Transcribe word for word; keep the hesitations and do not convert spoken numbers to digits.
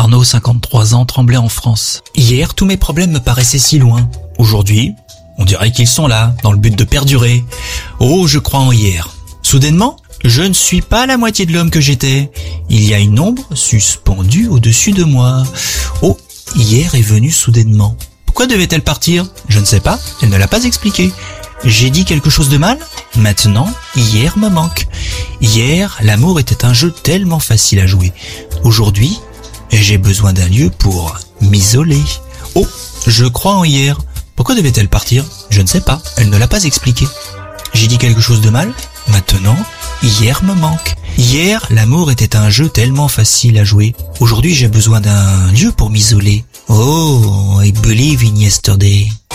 Arnaud, cinquante-trois ans, Tremblay en France. Hier, tous mes problèmes me paraissaient si loin. Aujourd'hui, on dirait qu'ils sont là, dans le but de perdurer. Oh, je crois en hier. Soudainement, je ne suis pas la moitié de l'homme que j'étais. Il y a une ombre suspendue au-dessus de moi. Oh, hier est venue soudainement. Pourquoi devait-elle partir? Je ne sais pas, elle ne l'a pas expliqué. J'ai dit quelque chose de mal? Maintenant, hier me manque. Hier, l'amour était un jeu tellement facile à jouer. Aujourd'hui, j'ai besoin d'un lieu pour m'isoler. Oh, je crois en hier. Pourquoi devait-elle partir? Je ne sais pas, elle ne l'a pas expliqué. J'ai dit quelque chose de mal? Maintenant, hier me manque. Hier, l'amour était un jeu tellement facile à jouer. Aujourd'hui, j'ai besoin d'un lieu pour m'isoler. Oh, I believe in yesterday.